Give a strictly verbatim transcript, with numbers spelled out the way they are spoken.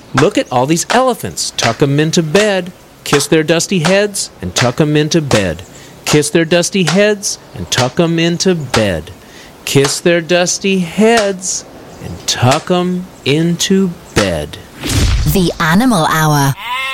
Look at all these elephants. Tuck 'em into bed. Kiss their dusty heads and tuck 'em into bed. Kiss their dusty heads and tuck 'em into bed. Kiss their dusty heads and tuck 'em into bed. The Animal Hour.